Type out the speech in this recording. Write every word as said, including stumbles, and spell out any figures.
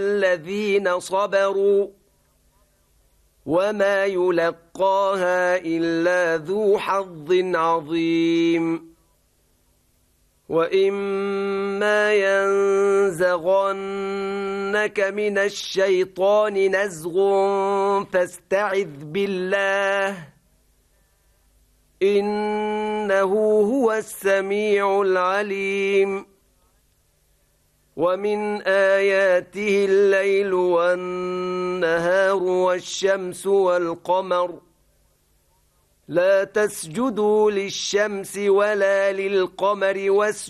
الذين صبروا وما يلقاها إلا ذو حظ عظيم وإما ينزغنك من الشيطان نزغ فاستعذ بالله إنه هو السميع العليم ومن آياته الليل والنهار والشمس والقمر لا تسجدوا للشمس ولا للقمر واسجدوا